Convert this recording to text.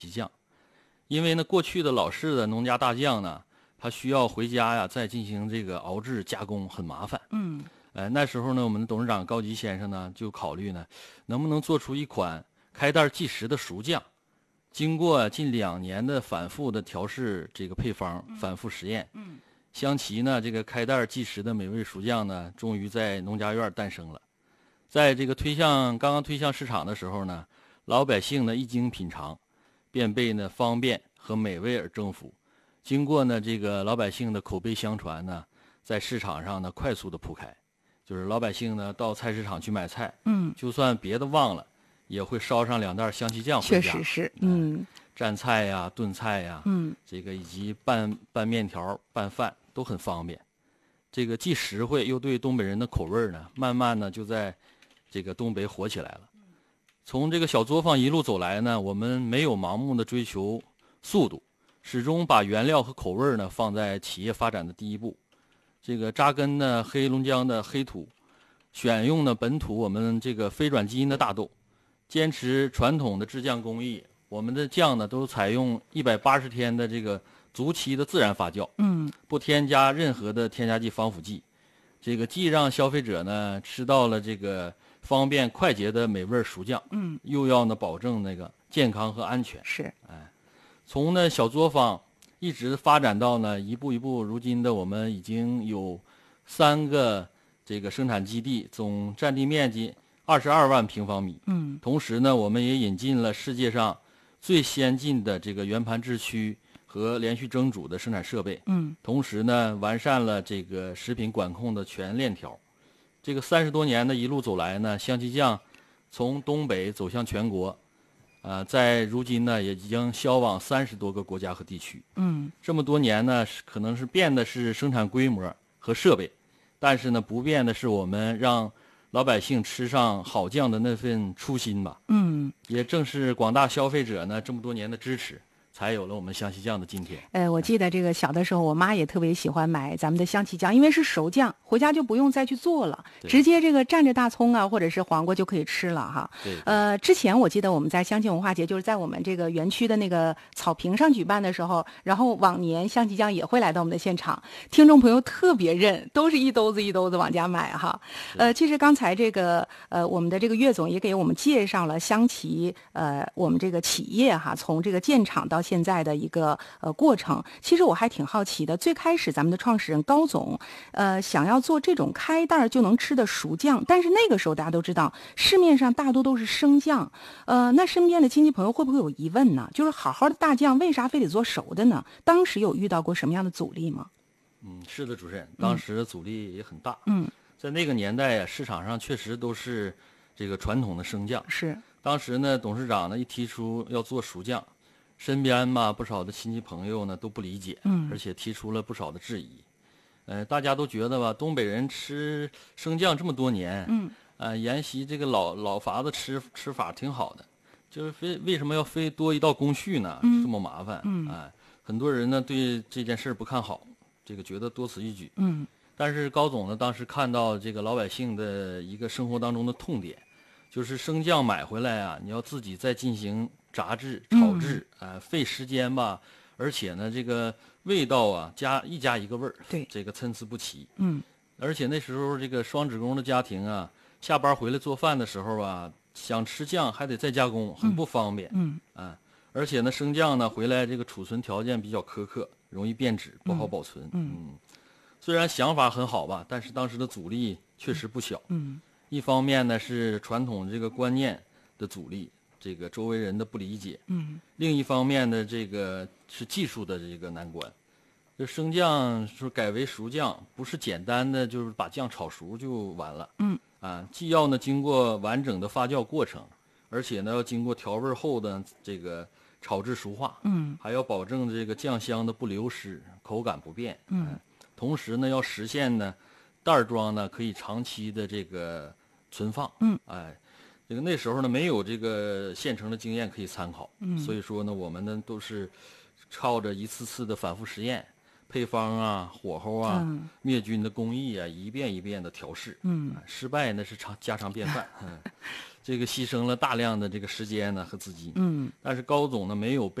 酱。因为呢，过去的老式的农家大酱呢，它需要回家呀再进行这个熬制加工，很麻烦。那时候呢，我们的董事长高吉先生呢就考虑呢，能不能做出一款开袋即食的熟酱。经过近2年的反复的调试这个配方，反复实验，香琪呢这个开袋即食的美味熟酱呢，终于在农家院诞生了。在这个刚刚推向市场的时候呢，老百姓呢一经品尝，便被呢方便和美味而征服。经过呢这个老百姓的口碑相传呢，在市场上呢快速的铺开。就是老百姓呢到菜市场去买菜，就算别的忘了，也会烧上2袋香琪酱回家。 确实是， 蘸菜呀、炖菜呀，这个以及拌面条、拌饭都很方便。这个既实惠又对东北人的口味呢，慢慢呢就在这个东北火起来了。从这个小作坊一路走来呢，我们没有盲目的追求速度，始终把原料和口味呢放在企业发展的第一步。这个扎根呢黑龙江的黑土，选用呢本土我们这个非转基因的大豆，坚持传统的制酱工艺。我们的酱呢都采用180天的这个足期的自然发酵，不添加任何的添加剂防腐剂。这个既让消费者呢吃到了这个方便快捷的美味熟酱，又要呢保证那个健康和安全。 是， 从呢小作坊一直发展到呢一步一步，如今的我们已经有3个这个生产基地，总占地面积22万平方米。同时呢，我们也引进了世界上最先进的这个圆盘制区和连续蒸煮的生产设备。同时呢，完善了这个食品管控的全链条。这个30多年的一路走来呢，香琪酱从东北走向全国。在如今呢，也已经销往30多个国家和地区。这么多年呢，可能是变的是生产规模和设备，但是呢，不变的是我们让老百姓吃上好酱的那份初心吧。也正是广大消费者呢这么多年的支持，才有了我们香琪酱的今天。 我记得这个小的时候，我妈也特别喜欢买咱们的香琪酱，因为是熟酱，回家就不用再去做了，直接这个蘸着大葱啊或者是黄瓜就可以吃了哈。之前我记得我们在香琪文化节，就是在我们这个园区的那个草坪上举办的时候，然后往年香琪酱也会来到我们的现场，听众朋友特别认，都是一兜子一兜子往家买哈。其实刚才这个我们的这个岳总也给我们介绍了香琪我们这个企业哈，从这个建厂到现在的一个过程。其实我还挺好奇的，最开始咱们的创始人高总想要做这种开袋就能吃的熟酱，但是那个时候大家都知道市面上大多都是生酱，那身边的亲戚朋友会不会有疑问呢？就是好好的大酱为啥非得做熟的呢？当时有遇到过什么样的阻力吗？ 是的，主持人，当时的阻力也很大。在那个年代市场上确实都是这个传统的生酱。 是， 当时呢，董事长呢一提出要做熟酱，身边嘛不少的亲戚朋友呢都不理解，而且提出了不少的质疑。大家都觉得吧，东北人吃生酱这么多年，沿袭这个老法子吃法挺好的，就是为什么要非多一道工序呢？这么麻烦。很多人呢对这件事不看好，这个觉得多此一举。但是高总呢当时看到这个老百姓的一个生活当中的痛点，就是生酱买回来啊，你要自己再进行炸制、炒制，费时间吧，而且呢，这个味道啊，一家一个味儿， 对， 这个参差不齐。而且那时候这个双职工的家庭啊，下班回来做饭的时候啊，想吃酱还得再加工，很不方便。而且呢，生酱呢回来这个储存条件比较苛刻，容易变质，不好保存。虽然想法很好吧，但是当时的阻力确实不小。一方面呢是传统这个观念的阻力，这个周围人的不理解。另一方面呢，这个是技术的这个难关。就生酱说改为熟酱，不是简单的就是把酱炒熟就完了。既要呢经过完整的发酵过程，而且呢要经过调味后的这个炒制熟化。还要保证这个酱香的不流失，口感不变。同时呢要实现呢袋装呢可以长期的这个存放。这个那时候呢没有这个现成的经验可以参考。所以说呢我们呢都是靠着一次次的反复实验， 配方啊、火候啊、灭菌的工艺啊，一遍一遍的调试。失败那是家常便饭。这个牺牲了大量的这个时间呢和资金。但是高总呢没有